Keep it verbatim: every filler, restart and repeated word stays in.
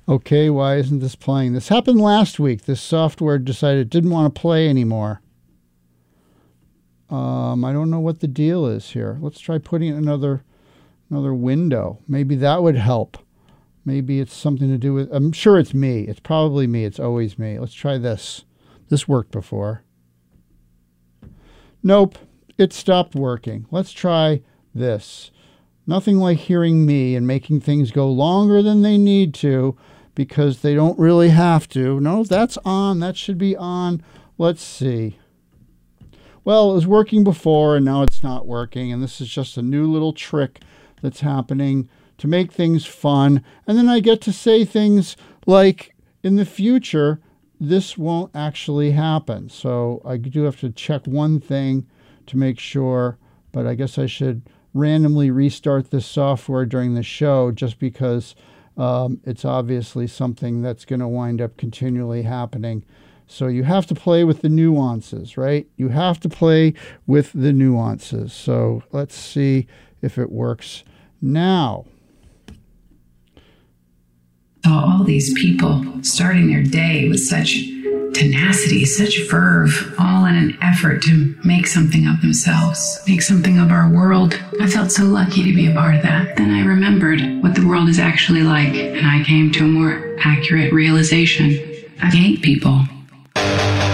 Okay, why isn't this playing? This happened last week. This software decided it didn't want to play anymore. Um, I don't know what the deal is here. Let's try putting in another another window. Maybe that would help. Maybe it's something to do with... I'm sure it's me. It's probably me. It's always me. Let's try this. This worked before. Nope. It stopped working. Let's try this. Nothing like hearing me and making things go longer than they need to because they don't really have to. No, that's on. That should be on. Let's see. Well, it was working before and now it's not working. And this is just a new little trick that's happening to make things fun. And then I get to say things like, in the future, this won't actually happen. So I do have to check one thing to make sure, but I guess I should randomly restart this software during the show just because um, it's obviously something that's going to wind up continually happening. So you have to play with the nuances, right? You have to play with the nuances. So let's see if it works now. All these people starting their day with such tenacity, such verve, all in an effort to make something of themselves, make something of our world. I felt so lucky to be a part of that. Then I remembered what the world is actually like, and I came to a more accurate realization. I hate people.